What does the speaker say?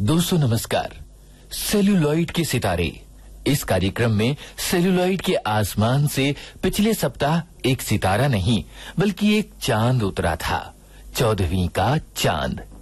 दोस्तों नमस्कार। सेल्यूलॉइड के सितारे इस कार्यक्रम में सेल्यूलॉइड के आसमान से पिछले सप्ताह एक सितारा नहीं बल्कि एक चांद उतरा था, 14वीं का चांद।